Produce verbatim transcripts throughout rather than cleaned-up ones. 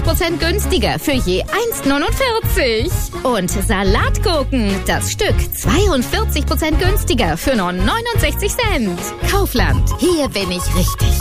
Prozent günstiger für je eins Komma neunundvierzig. Und Salatgurken, das Stück zweiundvierzig Prozent günstiger für nur neunundsechzig Cent. Kaufland, hier bin ich richtig.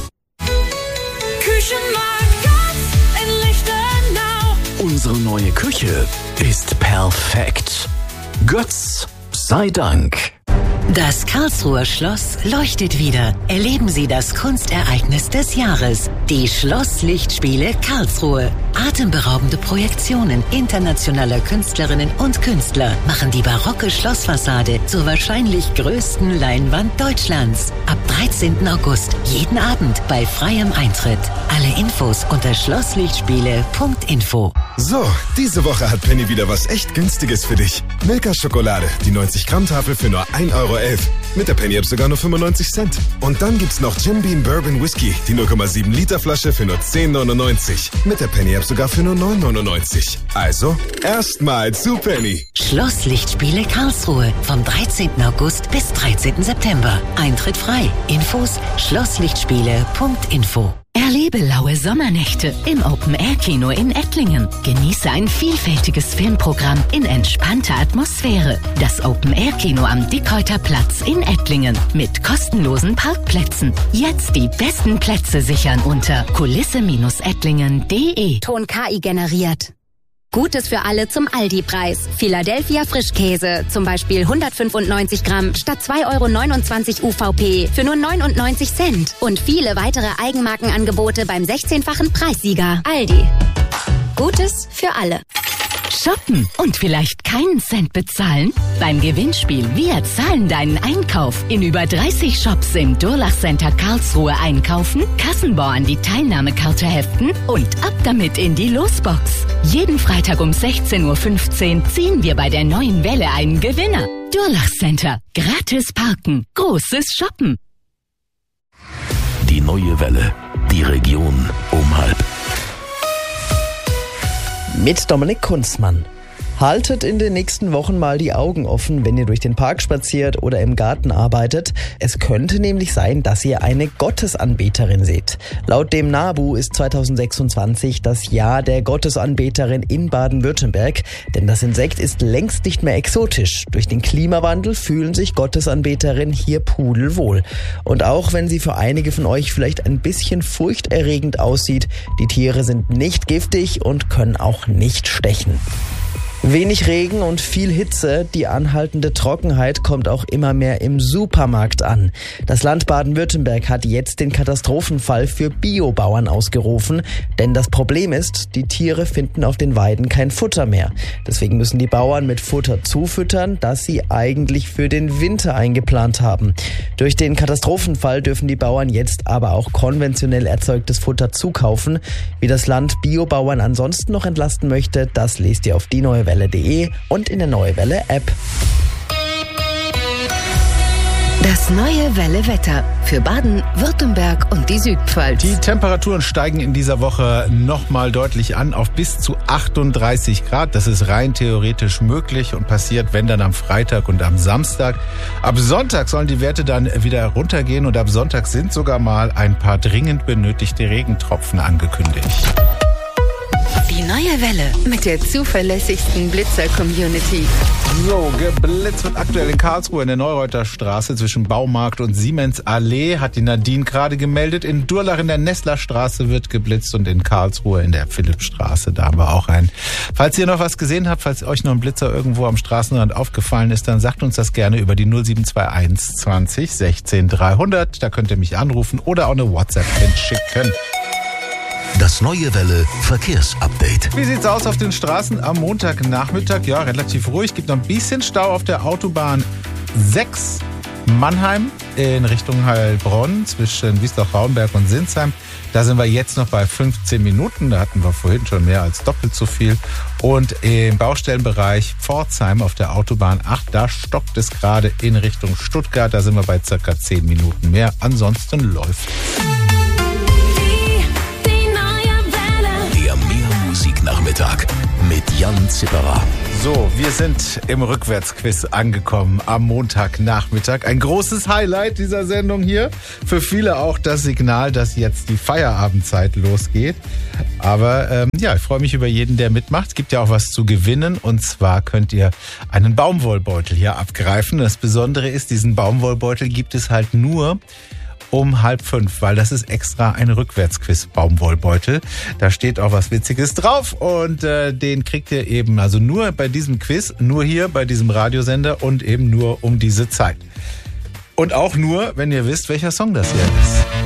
Küchenmarkt Götz in Lichtenau. Unsere neue Küche ist perfekt. Götz sei Dank. Das Karlsruher Schloss leuchtet wieder. Erleben Sie das Kunstereignis des Jahres. Die Schlosslichtspiele Karlsruhe. Atemberaubende Projektionen internationaler Künstlerinnen und Künstler machen die barocke Schlossfassade zur wahrscheinlich größten Leinwand Deutschlands. Ab dreizehnten August, jeden Abend bei freiem Eintritt. Alle Infos unter schlosslichtspiele punkt info. So, diese Woche hat Penny wieder was echt Günstiges für dich. Milka Schokolade, die neunzig Gramm Tafel für nur ein Euro elf. Mit der Penny App sogar nur fünfundneunzig Cent. Und dann gibt's noch Jim Beam Bourbon Whisky, die null Komma sieben Liter Flasche für nur zehn neunundneunzig. Mit der Penny App sogar für nur neun neunundneunzig. Also, erstmal zu Penny. Schlosslichtspiele Karlsruhe vom dreizehnten August bis dreizehnten September. Eintritt frei. Infos schlosslichtspiele punkt info. Erlebe laue Sommernächte im Open-Air-Kino in Ettlingen. Genieße ein vielfältiges Filmprogramm in entspannter Atmosphäre. Das Open-Air-Kino am Dickhäuter Platz in Ettlingen mit kostenlosen Parkplätzen. Jetzt die besten Plätze sichern unter kulisse Bindestrich ettlingen punkt de. Ton K I generiert. Gutes für alle zum Aldi-Preis. Philadelphia Frischkäse, zum Beispiel hundertfünfundneunzig Gramm statt zwei Euro neunundzwanzig U V P für nur neunundneunzig Cent. Und viele weitere Eigenmarkenangebote beim sechzehnfachen Preissieger. Aldi. Gutes für alle. Shoppen und vielleicht keinen Cent bezahlen? Beim Gewinnspiel Wir zahlen deinen Einkauf in über dreißig Shops im Durlach Center Karlsruhe einkaufen, Kassenbon an die Teilnahmekarte heften und ab damit in die Losbox. Jeden Freitag um sechzehn Uhr fünfzehn ziehen wir bei der neuen Welle einen Gewinner. Durlach Center. Gratis parken. Großes Shoppen. Die neue Welle. Die Region um halb. Mit Dominik Kunzmann. Haltet in den nächsten Wochen mal die Augen offen, wenn ihr durch den Park spaziert oder im Garten arbeitet. Es könnte nämlich sein, dass ihr eine Gottesanbeterin seht. Laut dem NABU ist zweitausendsechsundzwanzig das Jahr der Gottesanbeterin in Baden-Württemberg. Denn das Insekt ist längst nicht mehr exotisch. Durch den Klimawandel fühlen sich Gottesanbeterinnen hier pudelwohl. Und auch wenn sie für einige von euch vielleicht ein bisschen furchterregend aussieht, die Tiere sind nicht giftig und können auch nicht stechen. Wenig Regen und viel Hitze, die anhaltende Trockenheit kommt auch immer mehr im Supermarkt an. Das Land Baden-Württemberg hat jetzt den Katastrophenfall für Biobauern ausgerufen, denn das Problem ist, die Tiere finden auf den Weiden kein Futter mehr. Deswegen müssen die Bauern mit Futter zufüttern, das sie eigentlich für den Winter eingeplant haben. Durch den Katastrophenfall dürfen die Bauern jetzt aber auch konventionell erzeugtes Futter zukaufen. Wie das Land Biobauern ansonsten noch entlasten möchte, das lest ihr auf die neue Welle punkt de und in der Neue Welle App. Das Neue Welle Wetter für Baden, Württemberg und die Südpfalz. Die Temperaturen steigen in dieser Woche nochmal deutlich an auf bis zu achtunddreißig Grad. Das ist rein theoretisch möglich und passiert, wenn dann am Freitag und am Samstag. Ab Sonntag sollen die Werte dann wieder runtergehen und ab Sonntag sind sogar mal ein paar dringend benötigte Regentropfen angekündigt. Die Neue Welle mit der zuverlässigsten Blitzer-Community. So, geblitzt wird aktuell in Karlsruhe in der Neureuter Straße zwischen Baumarkt und Siemens-Allee, hat die Nadine gerade gemeldet. In Durlach in der Nesslerstraße wird geblitzt und in Karlsruhe in der Philippstraße, da haben wir auch einen. Falls ihr noch was gesehen habt, falls euch noch ein Blitzer irgendwo am Straßenrand aufgefallen ist, dann sagt uns das gerne über die null sieben zwei eins zwanzig sechzehn dreihundert. Da könnt ihr mich anrufen oder auch eine WhatsApp hinschicken. Das Neue Welle Verkehrsupdate. Wie sieht's aus auf den Straßen am Montagnachmittag? Ja, relativ ruhig. Gibt noch ein bisschen Stau auf der Autobahn sechs Mannheim in Richtung Heilbronn zwischen Wiesloch-Rauenberg und Sinsheim. Da sind wir jetzt noch bei fünfzehn Minuten. Da hatten wir vorhin schon mehr als doppelt so viel. Und im Baustellenbereich Pforzheim auf der Autobahn acht, da stockt es gerade in Richtung Stuttgart. Da sind wir bei circa zehn Minuten mehr. Ansonsten läuft Der Mehrmusiknachmittag mit mit Jan Zipperer. So, wir sind im Rückwärtsquiz angekommen am Montagnachmittag. Ein großes Highlight dieser Sendung hier. Für viele auch das Signal, dass jetzt die Feierabendzeit losgeht. Aber ähm, ja, ich freue mich über jeden, der mitmacht. Es gibt ja auch was zu gewinnen. Und zwar könnt ihr einen Baumwollbeutel hier abgreifen. Das Besondere ist, diesen Baumwollbeutel gibt es halt nur um halb fünf, weil das ist extra ein Rückwärtsquiz-Baumwollbeutel. Da steht auch was Witziges drauf und äh, den kriegt ihr eben also nur bei diesem Quiz, nur hier bei diesem Radiosender und eben nur um diese Zeit. Und auch nur, wenn ihr wisst, welcher Song das hier ist.